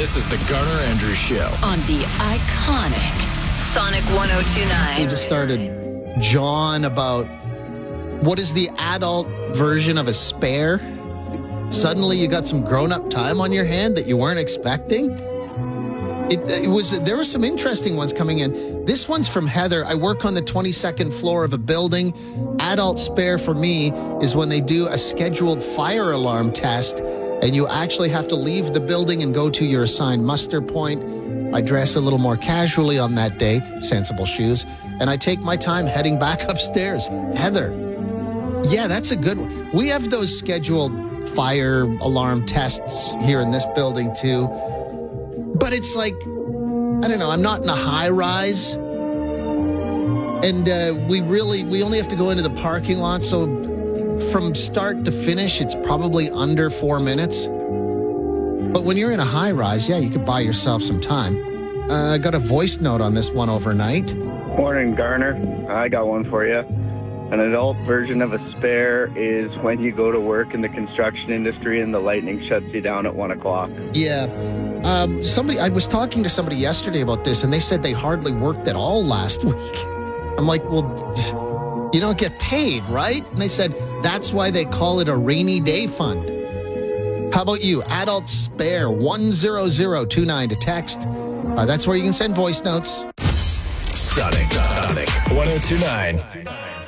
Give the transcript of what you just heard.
This is the Garner Andrews Show on the iconic Sonic 102.9. We just started jawing about what is the adult version of a spare. Suddenly you got some grown-up time on your hand that you weren't expecting. There were some interesting ones coming in. This one's from Heather. I work on the 22nd floor of a building. Adult spare for me is when they do a scheduled fire alarm test and you actually have to leave the building and go to your assigned muster point. I dress a little more casually on that day, sensible shoes, and I take my time heading back upstairs. Heather, yeah, that's a good one. We have those scheduled fire alarm tests here in this building too. But it's like, I don't know, I'm not in a high rise. And we only have to go into the parking lot. So from start to finish, it's probably under 4 minutes. But when you're in a high rise, yeah, you could buy yourself some time. I got a voice note on this one overnight. Morning, Garner. I got one for you. An adult version of a spare is when you go to work in the construction industry and the lightning shuts you down at 1 o'clock. Yeah. I was talking to somebody yesterday about this, and they said they hardly worked at all last week. I'm like, well, you don't get paid, right? And they said that's why they call it a rainy day fund. How about you? Adult spare 10029 to text. That's where you can send voice notes. Sonic 102.9.